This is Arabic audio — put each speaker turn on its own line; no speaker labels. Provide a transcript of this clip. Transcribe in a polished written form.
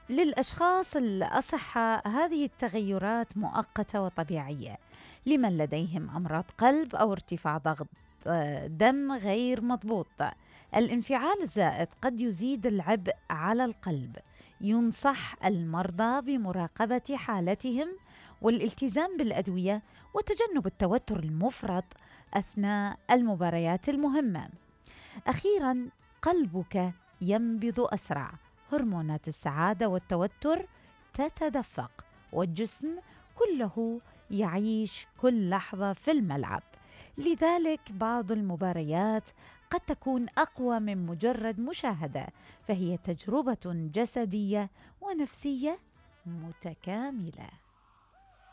للأشخاص الأصحاء هذه التغيرات مؤقتة وطبيعية. لمن لديهم أمراض قلب أو ارتفاع ضغط دم غير مضبوط، الانفعال الزائد قد يزيد العبء على القلب. ينصح المرضى بمراقبة حالتهم والالتزام بالأدوية وتجنب التوتر المفرط أثناء المباريات المهمة. أخيراً، قلبك ينبض أسرع، هرمونات السعادة والتوتر تتدفق، والجسم كله يعيش كل لحظة في الملعب. لذلك بعض المباريات قد تكون أقوى من مجرد مشاهدة، فهي تجربة جسدية ونفسية متكاملة.